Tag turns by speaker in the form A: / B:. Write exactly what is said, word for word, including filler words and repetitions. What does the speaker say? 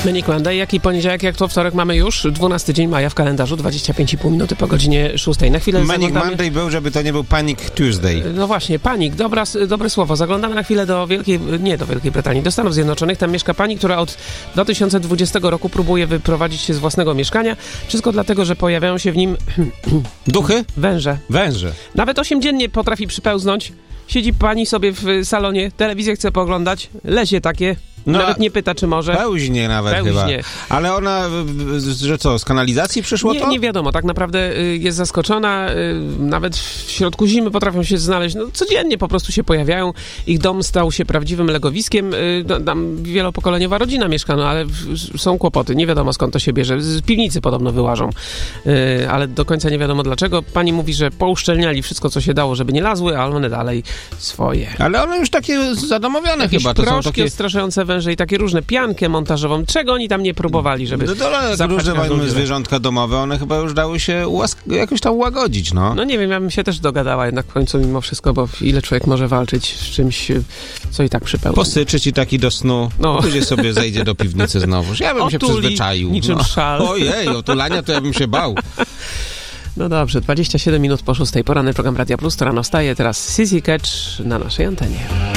A: Manic Monday, jak i poniedziałek, jak to wtorek mamy już dwunasty dzień maja w kalendarzu, dwadzieścia pięć i pół minuty po godzinie szóstej. Na chwilę
B: Manic
A: zaglądamy...
B: Monday był, żeby to nie był Panic Tuesday.
A: No właśnie, panik, dobra, dobre słowo. Zaglądamy na chwilę do Wielkiej, nie do Wielkiej Brytanii, do Stanów Zjednoczonych. Tam mieszka pani, która od dwa tysiące dwudziestego roku próbuje wyprowadzić się z własnego mieszkania. Wszystko dlatego, że pojawiają się w nim...
B: Duchy?
A: Węże.
B: Węże.
A: Nawet osiem dziennie potrafi przypełznąć. Siedzi pani sobie w salonie, telewizję chce pooglądać, lezie takie, no, nawet nie pyta, czy może.
B: Pełźnie nawet
A: Pełźnie.
B: chyba. Ale ona, że co, z kanalizacji przyszło
A: nie,
B: to?
A: Nie wiadomo, tak naprawdę jest zaskoczona, nawet w środku zimy potrafią się znaleźć, no codziennie po prostu się pojawiają. Ich dom stał się prawdziwym legowiskiem, tam wielopokoleniowa rodzina mieszka, no ale są kłopoty, nie wiadomo skąd to się bierze, z piwnicy podobno wyłażą, ale do końca nie wiadomo dlaczego. Pani mówi, że pouszczelniali wszystko, co się dało, żeby nie lazły, ale one dalej swoje.
B: Ale one już takie zadomowione
A: Jakieś
B: chyba, to
A: proszki
B: są takie...
A: odstraszające węże i takie różne, piankę montażową, czego oni tam nie próbowali, żeby
B: No to jak różne mamy zwierzątka domowe, one chyba już dały się ułask- jakoś tam łagodzić, no.
A: No nie wiem, ja bym się też dogadała jednak w końcu mimo wszystko, bo ile człowiek może walczyć z czymś, co i tak przypełni.
B: Posyczyć i taki do snu, no. Później sobie zejdzie do piwnicy znowu. Ja bym
A: Otuli,
B: się przyzwyczaił.
A: niczym
B: no.
A: szal.
B: Ojej, otulania to ja bym się bał.
A: No dobrze, dwadzieścia siedem minut po szóstej. Poranny program Radia Plus, to rano wstaje. Teraz Sissy Catch na naszej antenie.